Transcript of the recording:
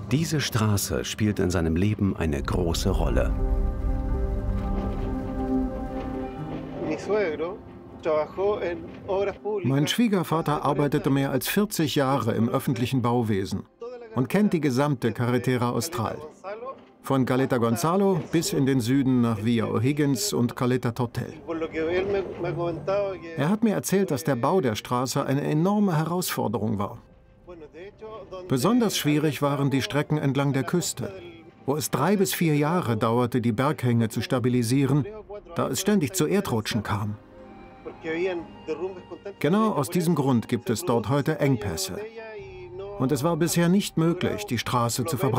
Diese Straße spielt in seinem Leben eine große Rolle. Mein Schwiegervater arbeitete mehr als 40 Jahre im öffentlichen Bauwesen und kennt die gesamte Carretera Austral. Von Caleta Gonzalo bis in den Süden nach Villa O'Higgins und Caleta Totel. Er hat mir erzählt, dass der Bau der Straße eine enorme Herausforderung war. Besonders schwierig waren die Strecken entlang der Küste, wo es 3 bis 4 Jahre dauerte, die Berghänge zu stabilisieren, da es ständig zu Erdrutschen kam. Genau aus diesem Grund gibt es dort heute Engpässe. Und es war bisher nicht möglich, die Straße zu verbreitern.